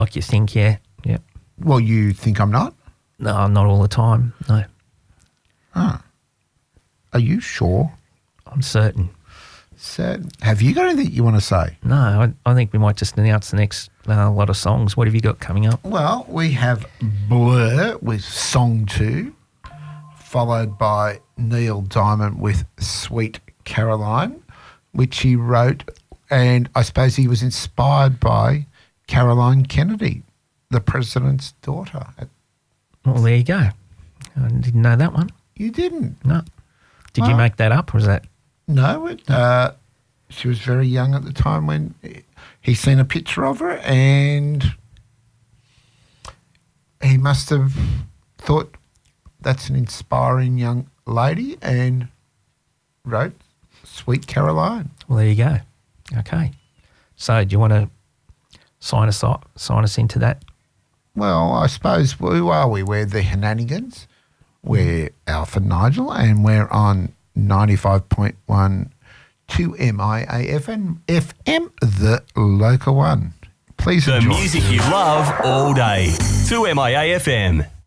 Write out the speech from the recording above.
Like you think, yeah. Well, you think I'm not? No, not all the time. No, Are you sure? I'm certain. Have you got anything you want to say? No, I think we might just announce the next lot of songs. What have you got coming up? Well, we have Blur with Song 2, followed by Neil Diamond with Sweet Caroline, which he wrote, and I suppose he was inspired by Caroline Kennedy, the president's daughter. Well, there you go. I didn't know that one. You didn't? No. Did you make that up, or was that? No, she was very young at the time when he seen a picture of her, and he must have thought that's an inspiring young lady and wrote Sweet Caroline. Well, there you go. Okay. So do you want to sign us into that? Well, I suppose, who are we? We're the Henanigans. We're Alpha Nigel, and we're on 95.1 2MIA FM, the local one. Please enjoy. The music you love all day. 2MIA FM.